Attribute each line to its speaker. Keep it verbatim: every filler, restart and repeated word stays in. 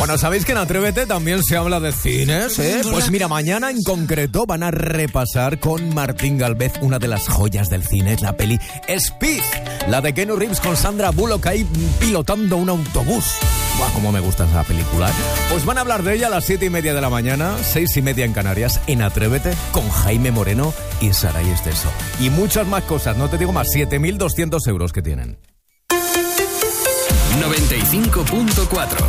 Speaker 1: Bueno, ¿sabéis que en Atrévete también se habla de cines, eh? Pues mira, mañana en concreto van a repasar con Martín Galvez una de las joyas del cine, es la peli Speed, la de Keanu Reeves con Sandra Bullock ahí pilotando un autobús. Buah, cómo me gusta esa película. Pues van a hablar de ella a las siete y media de la mañana, seis y media en Canarias, en Atrévete, con Jaime Moreno y Saray Esteso. Y muchas más cosas, no te digo más, siete mil doscientos euros que tienen.
Speaker 2: noventa y cinco punto cuatro